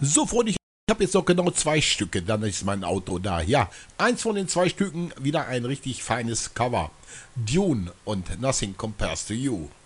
So, Freunde, ich habe jetzt noch genau zwei Stücke, dann ist mein Auto da. Ja, eins von den zwei Stücken, wieder ein richtig feines Cover. Dune und Nothing Compares to You.